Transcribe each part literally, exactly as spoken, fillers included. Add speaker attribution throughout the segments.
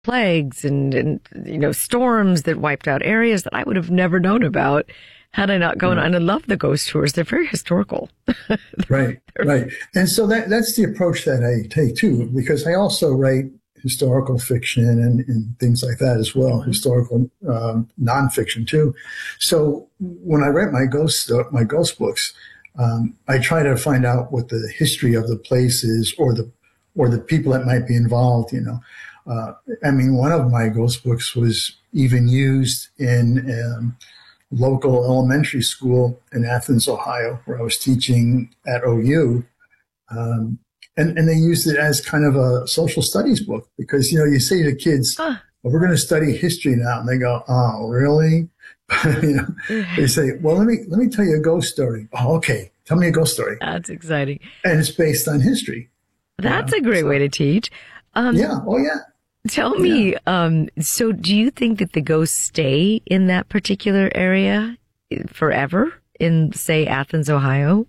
Speaker 1: plagues and, and, you know, storms that wiped out areas that I would have never known about had I not gone
Speaker 2: Right.
Speaker 1: on. I love the ghost tours. They're very historical.
Speaker 2: Right, right. And so that that's the approach that I take too, because I also write historical fiction and, and things like that as well, historical um, nonfiction too. So when I write my ghost my ghost books, um, I try to find out what the history of the place is, or the or the people that might be involved. You know, uh, I mean, one of my ghost books was even used in um, local elementary school in Athens, Ohio, where I was teaching at O U. Um, and, and they used it as kind of a social studies book because, you know, you say to kids,
Speaker 1: Huh.
Speaker 2: well, we're going to study history now. And they go, oh, really? you know, they say, well, let me, let me tell you a ghost story. Oh, okay. Tell me a ghost story.
Speaker 1: That's exciting.
Speaker 2: And it's based on history.
Speaker 1: That's
Speaker 2: you know?
Speaker 1: a great
Speaker 2: So,
Speaker 1: way to teach. Um,
Speaker 2: yeah. Oh, yeah.
Speaker 1: Tell me, um, so do you think that the ghosts stay in that particular area forever in, say, Athens, Ohio?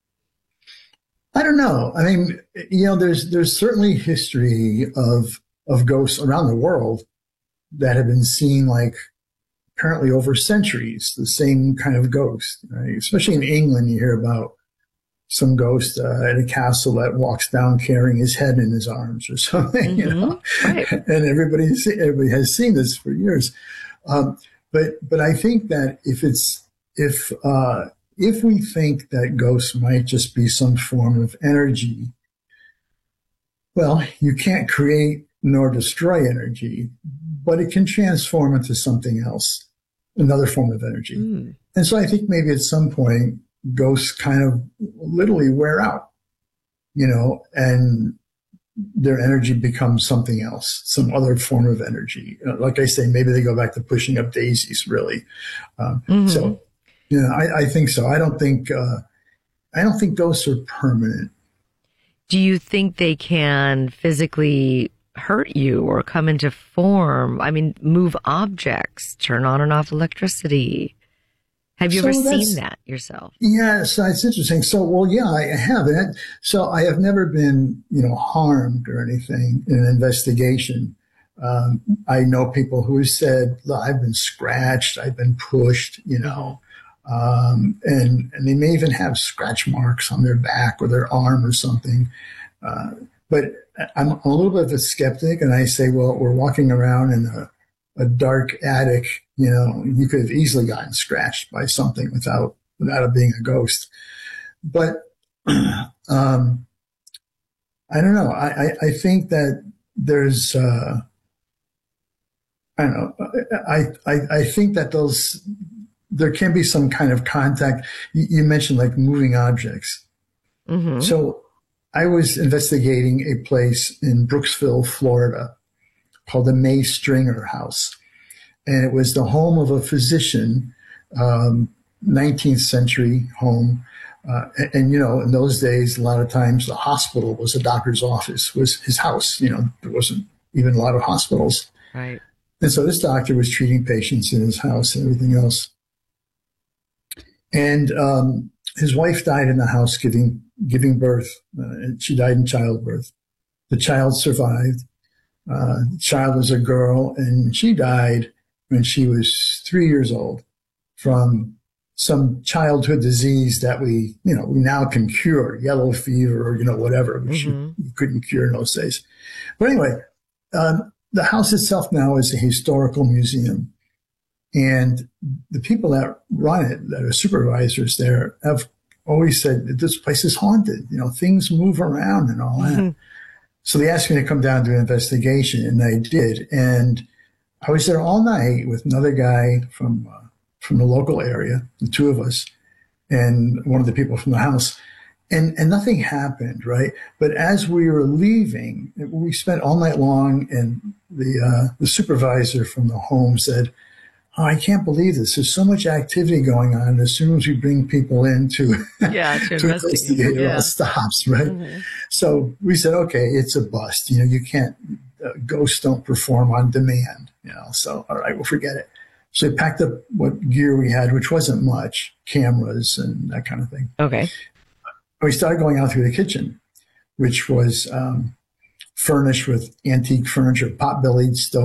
Speaker 2: I don't know. I mean, you know, there's there's certainly history of of ghosts around the world that have been seen, like apparently over centuries, the same kind of ghost. Right? Especially in England, you hear about some ghost uh, at a castle that walks down carrying his head in his arms or something.
Speaker 1: Mm-hmm.
Speaker 2: You know,
Speaker 1: Right.
Speaker 2: and everybody everybody has seen this for years. Um, but but I think that if it's if uh, if we think that ghosts might just be some form of energy, well, you can't create nor destroy energy, but it can transform into something else, another form of energy.
Speaker 1: Mm.
Speaker 2: And so I think maybe at some point, ghosts kind of literally wear out, you know, and their energy becomes something else, some other form of energy. Uh, like I say, maybe they go back to pushing up daisies, really. Um,
Speaker 1: Mm-hmm.
Speaker 2: So, yeah, I, I think so. I don't think uh, I don't think ghosts are permanent.
Speaker 1: Do you think they can physically hurt you or come into form? I mean, move objects, turn on and off electricity. Have you
Speaker 2: So
Speaker 1: ever
Speaker 2: that's-
Speaker 1: seen that yourself?
Speaker 2: Yeah, so it's interesting. So, well, yeah, I have it. So I have never been, you know, harmed or anything in an investigation. Um, I know people who have said, look, I've been scratched, I've been pushed, you know, um, and, and they may even have scratch marks on their back or their arm or something. Uh, but I'm a little bit of a skeptic, and I say, well, we're walking around in a, a dark attic, you know, you could have easily gotten scratched by something without without it being a ghost. But um, I don't know. I, I, I think that there's, uh, I don't know. I, I, I think that those, there can be some kind of contact. You, you mentioned like moving objects.
Speaker 1: Mm-hmm.
Speaker 2: So I was investigating a place in Brooksville, Florida, called the May Stringer House. And it was the home of a physician, um, nineteenth century home. Uh, and, and, you know, in those days, a lot of times the hospital was a doctor's office, was his house. You know, there wasn't even a lot of hospitals.
Speaker 1: Right.
Speaker 2: And so this doctor was treating patients in his house and everything else. And um, his wife died in the house giving giving birth. Uh, and she died in childbirth. The child survived. Uh, the child was a girl, and she died when she was three years old from some childhood disease that we, you know, we now can cure, yellow fever or, you know, whatever, which
Speaker 1: Mm-hmm.
Speaker 2: you, you couldn't cure in those days. But anyway, um, the house itself now is a historical museum. And the people that run it, that are supervisors there, have always said that this place is haunted. You know, things move around and all that.
Speaker 1: Mm-hmm. So
Speaker 2: they asked me to come down to an investigation, and I did. And I was there all night with another guy from uh, from the local area, the two of us, and one of the people from the house. And and nothing happened, right? But as we were leaving, we spent all night long, and the uh, the supervisor from the home said, oh, I can't believe this. There's so much activity going on. As soon as we bring people in to,
Speaker 1: Yeah, to
Speaker 2: to
Speaker 1: investigate.
Speaker 2: investigate, it
Speaker 1: Yeah.
Speaker 2: all stops, right?
Speaker 1: Mm-hmm.
Speaker 2: So we said, okay, it's a bust. You know, you can't, uh, ghosts don't perform on demand, you know, so, all right, we'll forget it. So we packed up what gear we had, which wasn't much, cameras and that kind of thing.
Speaker 1: Okay.
Speaker 2: We started going out through the kitchen, which was um, furnished with antique furniture, pot-bellied stoves.